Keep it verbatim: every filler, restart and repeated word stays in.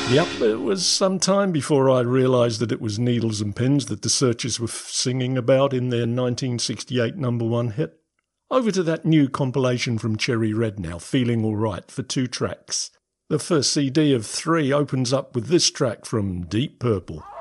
Yep, it was some time before I realised that it was Needles and Pins that the Searchers were f- singing about in their nineteen sixty-eight number one hit. Over to that new compilation from Cherry Red now, Feeling Alright, for two tracks. The first C D of three opens up with this track from Deep Purple.